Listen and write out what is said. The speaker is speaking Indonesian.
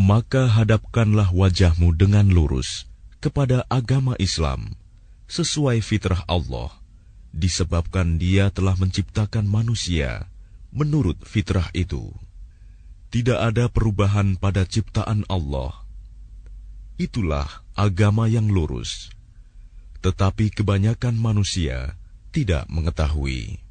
maka hadapkanlah wajahmu dengan lurus kepada agama Islam sesuai fitrah Allah, disebabkan Dia telah menciptakan manusia menurut fitrah itu. Tidak ada perubahan pada ciptaan Allah. Itulah agama yang lurus. Tetapi kebanyakan manusia tidak mengetahui.